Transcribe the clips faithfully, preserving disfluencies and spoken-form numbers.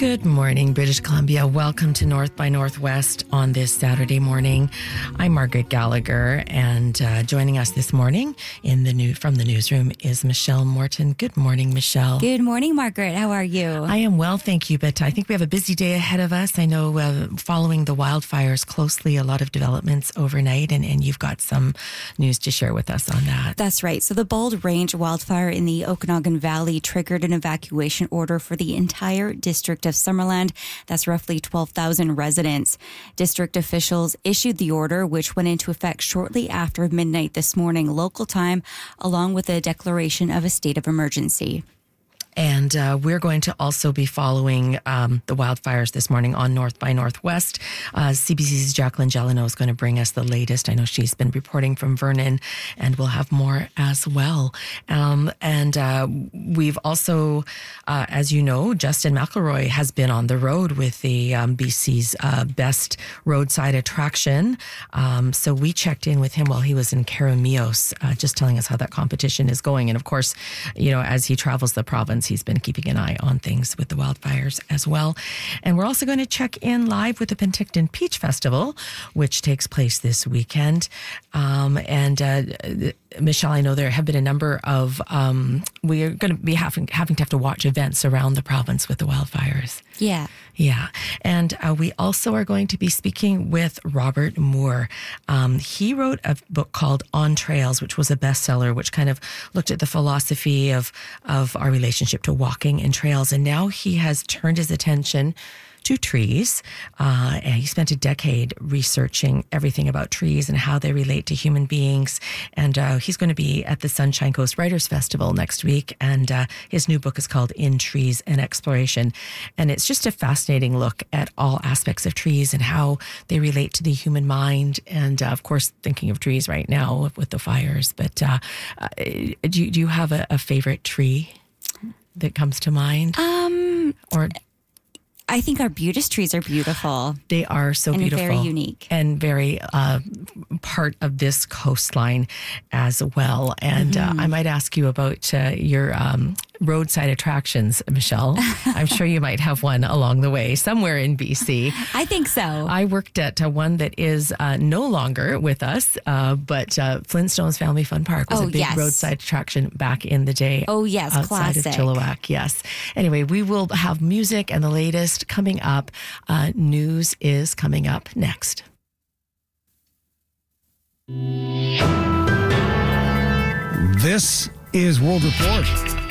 Good morning, British Columbia. Welcome to North by Northwest on this Saturday morning. I'm Margaret Gallagher, and uh, joining us this morning in the new from the newsroom is Michelle Morton. Good morning, Michelle. Good morning, Margaret. How are you? I am well, thank you, but I think we have a busy day ahead of us. I know uh, following the wildfires closely, a lot of developments overnight, and, and you've got some news to share with us on that. That's right. So the Bald Range wildfire in the Okanagan Valley triggered an evacuation order for the entire district of Summerland. That's roughly twelve thousand residents. District officials issued the order, which went into effect shortly after midnight this morning, local time, along with a declaration of a state of emergency. And uh, we're going to also be following um, the wildfires this morning on North by Northwest. Uh, C B C's Jacqueline Gelano is going to bring us the latest. I know she's been reporting from Vernon, and we'll have more as well. Um, and uh, we've also, uh, as you know, Justin McElroy has been on the road with the um, B C's uh, best roadside attraction. Um, so we checked in with him while he was in Caramios, uh, just telling us how that competition is going. And of course, you know, as he travels the province, he's been keeping an eye on things with the wildfires as well. And we're also going to check in live with the Penticton Peach Festival, which takes place this weekend. Um, and uh, Michelle, I know there have been a number of, um, we're going to be having, having to have to watch events around the province with the wildfires. Yeah. Yeah. And uh, we also are going to be speaking with Robert Moore. Um, he wrote a book called On Trails, which was a bestseller, which kind of looked at the philosophy of, of our relationship to walking and trails. And now he has turned his attention to trees. Uh, and he spent a decade researching everything about trees and how they relate to human beings. And uh, he's going to be at the Sunshine Coast Writers Festival next week. And uh, his new book is called In Trees and Exploration. And it's just a fascinating look at all aspects of trees and how they relate to the human mind. And uh, of course, thinking of trees right now with the fires. But uh, uh, do, you, do you have a, a favorite tree that comes to mind? Um, or I think arbutus trees are beautiful. They are so and beautiful. very unique. And very uh, part of this coastline as well. And mm-hmm. uh, I might ask you about uh, your um, roadside attractions, Michelle. I'm sure you might have one along the way somewhere in B C. I think so. I worked at uh, one that is uh, no longer with us, uh, but uh, Flintstones Family Fun Park was oh, a big yes. roadside attraction back in the day. Oh, yes, outside classic. of Chilliwack, yes. Anyway, we will have music and the latest coming up. Uh, news is coming up next. This is World Report.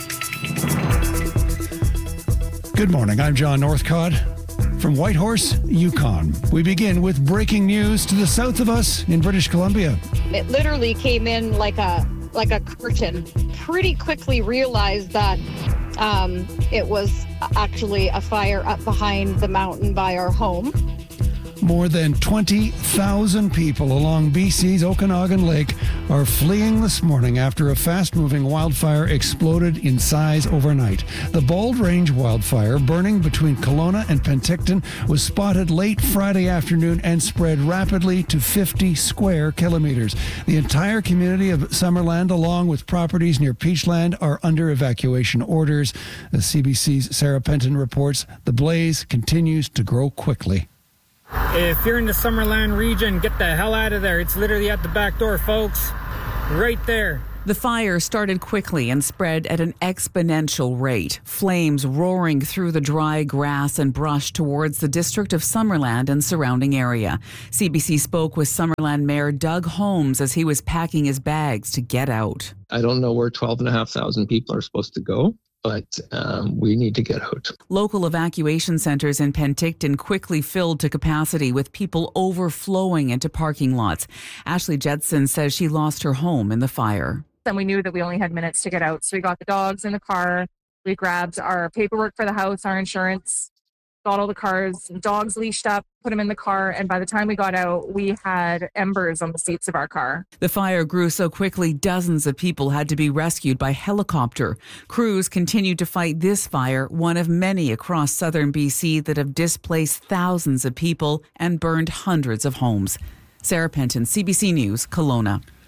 Good morning. I'm John Northcott from Whitehorse, Yukon. We begin with breaking news to the south of us in British Columbia. It literally came in like a like a curtain. Pretty quickly realized that um, it was actually a fire up behind the mountain by our home. More than twenty thousand people along B C's Okanagan Lake are fleeing this morning after a fast-moving wildfire exploded in size overnight. The Bald Range wildfire, burning between Kelowna and Penticton, was spotted late Friday afternoon and spread rapidly to fifty square kilometers. The entire community of Summerland, along with properties near Peachland, are under evacuation orders. As C B C's Sarah Penton reports, the blaze continues to grow quickly. If you're in the Summerland region, get the hell out of there. It's literally at the back door, folks. Right there. The fire started quickly and spread at an exponential rate, flames roaring through the dry grass and brush towards the district of Summerland and surrounding area. C B C spoke with Summerland Mayor Doug Holmes as he was packing his bags to get out. I don't know where twelve and a half thousand people are supposed to go, but um, we need to get out. Local evacuation centres in Penticton quickly filled to capacity with people overflowing into parking lots. Ashley Jetson says she lost her home in the fire. And we knew that we only had minutes to get out. So we got the dogs in the car. We grabbed our paperwork for the house, our insurance, got all the cars, dogs leashed up, put them in the car. And by the time we got out, we had embers on the seats of our car. The fire grew so quickly, dozens of people had to be rescued by helicopter. Crews continued to fight this fire, one of many across southern B C that have displaced thousands of people and burned hundreds of homes. Sarah Penton, C B C News, Kelowna.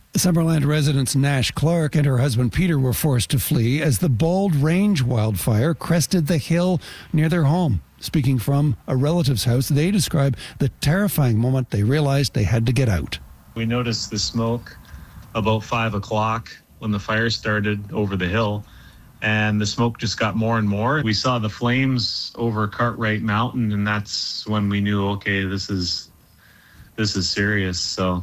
Summerland residents Nash Clark and her husband Peter were forced to flee as the Bald Range wildfire crested the hill near their home. Speaking from a relative's house, they describe the terrifying moment they realized they had to get out. We noticed the smoke about five o'clock when the fire started over the hill, and the smoke just got more and more. We saw the flames over Cartwright Mountain, and that's when we knew, okay, this is this is serious. So.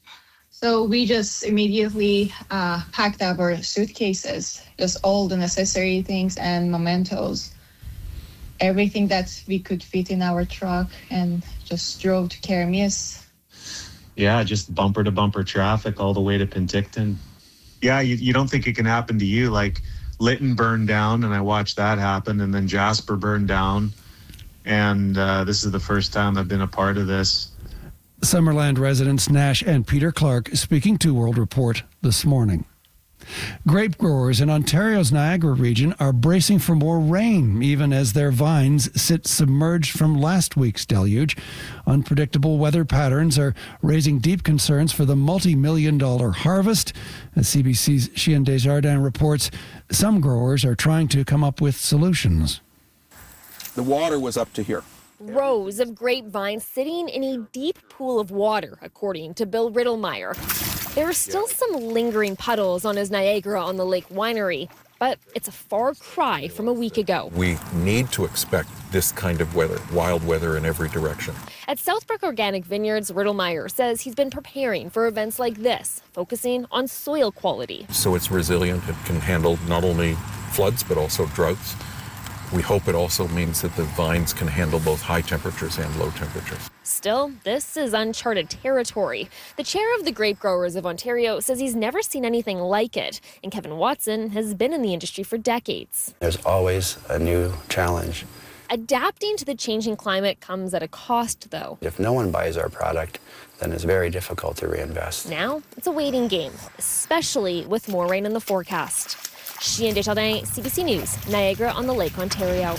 So we just immediately uh, packed up our suitcases, just all the necessary things and mementos, everything that we could fit in our truck, and just drove to Keremis. Yeah, just bumper to bumper traffic all the way to Penticton. Yeah, you, you don't think it can happen to you. Like Lytton burned down, and I watched that happen, and then Jasper burned down. And uh, this is the first time I've been a part of this. Summerland residents Nash and Peter Clark speaking to World Report this morning. Grape growers in Ontario's Niagara region are bracing for more rain, even as their vines sit submerged from last week's deluge. Unpredictable weather patterns are raising deep concerns for the multi-million dollar harvest. As C B C's Chien Desjardins reports, some growers are trying to come up with solutions. The water was up to here. Rows of grapevines sitting in a deep pool of water, according to Bill Riddlemeyer. There are still some lingering puddles on his Niagara on the Lake winery, but it's a far cry from a week ago. We need to expect this kind of weather, wild weather in every direction. At Southbrook Organic Vineyards, Riddlemeyer says he's been preparing for events like this, focusing on soil quality. So it's resilient. It can handle not only floods, but also droughts. We hope it also means that the vines can handle both high temperatures and low temperatures. Still, this is uncharted territory. The chair of the Grape Growers of Ontario says he's never seen anything like it, and Kevin Watson has been in the industry for decades. There's always a new challenge. Adapting to the changing climate comes at a cost, though. If no one buys our product, then it's very difficult to reinvest. Now, it's a waiting game, especially with more rain in the forecast. Chien Desjardins, C B C News, Niagara on the Lake, Ontario.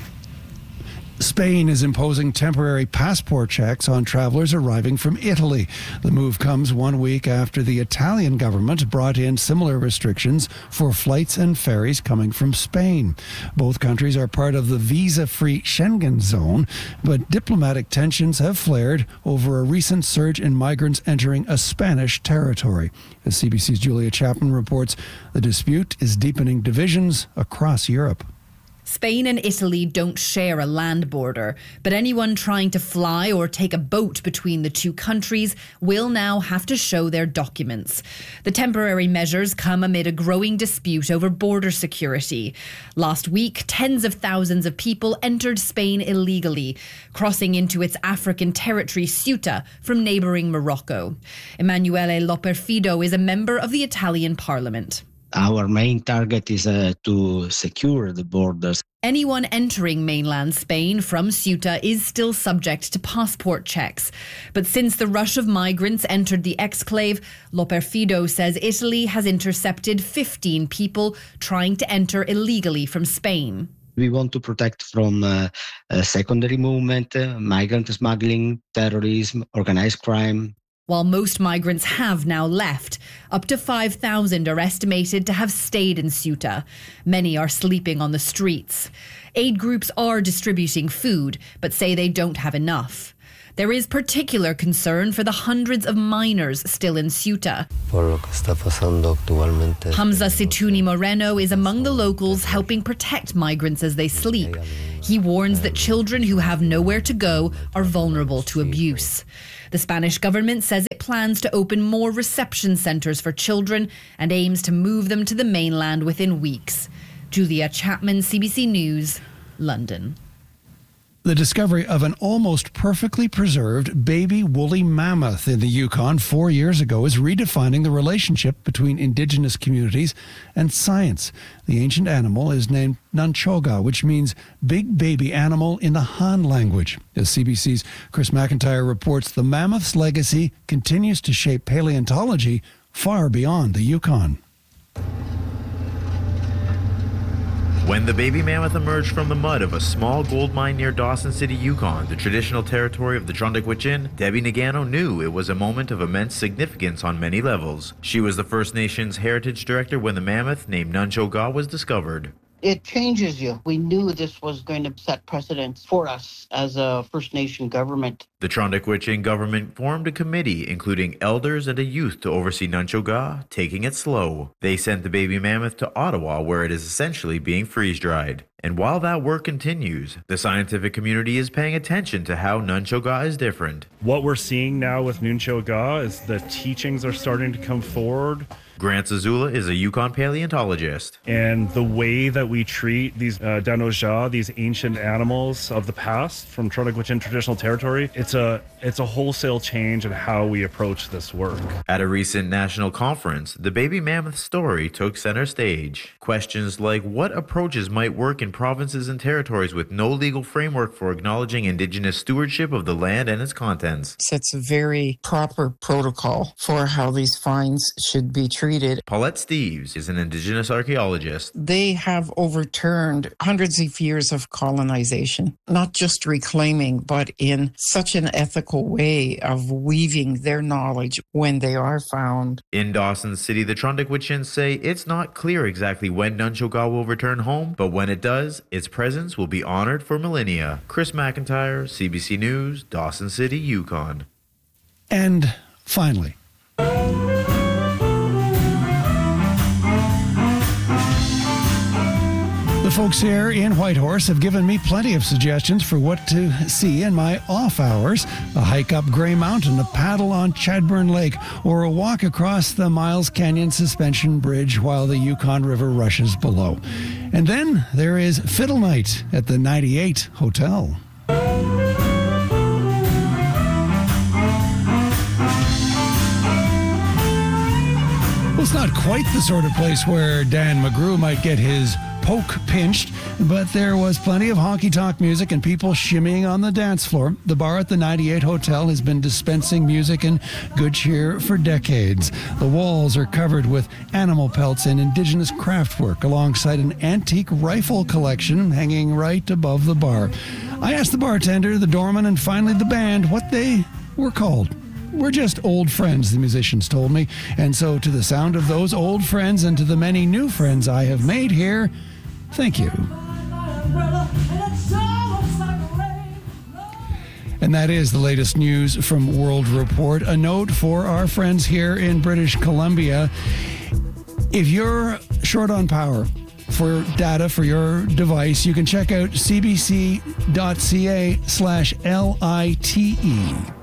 Spain is imposing temporary passport checks on travelers arriving from Italy. The move comes one week after the Italian government brought in similar restrictions for flights and ferries coming from Spain. Both countries are part of the visa-free Schengen zone, but diplomatic tensions have flared over a recent surge in migrants entering a Spanish territory. As C B C's Julia Chapman reports, the dispute is deepening divisions across Europe. Spain and Italy don't share a land border, but anyone trying to fly or take a boat between the two countries will now have to show their documents. The temporary measures come amid a growing dispute over border security. Last week, tens of thousands of people entered Spain illegally, crossing into its African territory Ceuta from neighbouring Morocco. Emanuele Loperfido is a member of the Italian parliament. Our main target is uh, to secure the borders. Anyone entering mainland Spain from Ceuta is still subject to passport checks. But since the rush of migrants entered the exclave, Loperfido says Italy has intercepted fifteen people trying to enter illegally from Spain. We want to protect from uh, uh, secondary movement, uh, migrant smuggling, terrorism, organized crime. While most migrants have now left, up to five thousand are estimated to have stayed in Ceuta. Many are sleeping on the streets. Aid groups are distributing food, but say they don't have enough. There is particular concern for the hundreds of minors still in Ceuta. Hamza Situni Moreno is among the locals helping protect migrants as they sleep. He warns that children who have nowhere to go are vulnerable to abuse. The Spanish government says it plans to open more reception centres for children and aims to move them to the mainland within weeks. Julia Chapman, C B C News, London. The discovery of an almost perfectly preserved baby woolly mammoth in the Yukon four years ago is redefining the relationship between Indigenous communities and science. The ancient animal is named Nanchoga, which means big baby animal in the Han language. As C B C's Chris McIntyre reports, the mammoth's legacy continues to shape paleontology far beyond the Yukon. When the baby mammoth emerged from the mud of a small gold mine near Dawson City, Yukon, the traditional territory of the Tr'ondëk-Hwëch'in, Debbie Nagano knew it was a moment of immense significance on many levels. She was the First Nations Heritage Director when the mammoth named Nuncho-Ga was discovered. It changes you. We knew this was going to set precedents for us as a First Nation government. The Tr'ondëk-Hwëch'in government formed a committee including elders and a youth to oversee Nuncho-Ga, taking it slow. They sent the baby mammoth to Ottawa, where it is essentially being freeze-dried. And while that work continues, the scientific community is paying attention to how Nuncho-Ga is different. What we're seeing now with Nuncho-Ga is the teachings are starting to come forward. Grant Zazula is a Yukon paleontologist. And the way that we treat these uh, Danoja, these ancient animals of the past from Tr'ondëk-Hwëch'in traditional territory, it's a it's a wholesale change in how we approach this work. At a recent national conference, the baby mammoth story took center stage. Questions like what approaches might work in provinces and territories with no legal framework for acknowledging Indigenous stewardship of the land and its contents. Sets a very proper protocol for how these finds should be treated. Paulette Steeves is an Indigenous archaeologist. They have overturned hundreds of years of colonization, not just reclaiming, but in such an ethical way of weaving their knowledge when they are found. In Dawson City, the Tr'ondëk-Hwëch'in say it's not clear exactly when Nuncho-Ga will return home, but when it does, its presence will be honored for millennia. Chris McIntyre, C B C News, Dawson City, Yukon. And finally, the folks here in Whitehorse have given me plenty of suggestions for what to see in my off hours. A hike up Grey Mountain, a paddle on Chadburn Lake, or a walk across the Miles Canyon Suspension Bridge while the Yukon River rushes below. And then there is Fiddle Night at the ninety-eight Hotel. Well, it's not quite the sort of place where Dan McGrew might get his poke pinched, but there was plenty of honky-tonk music and people shimmying on the dance floor. The bar at the ninety-eight Hotel has been dispensing music and good cheer for decades. The walls are covered with animal pelts and Indigenous craftwork alongside an antique rifle collection hanging right above the bar. I asked the bartender, the doorman, and finally the band what they were called. We're just old friends, the musicians told me. And so to the sound of those old friends and to the many new friends I have made here, thank you. And that is the latest news from World Report. A note for our friends here in British Columbia. If you're short on power for data for your device, you can check out cbc.ca slash L I T E.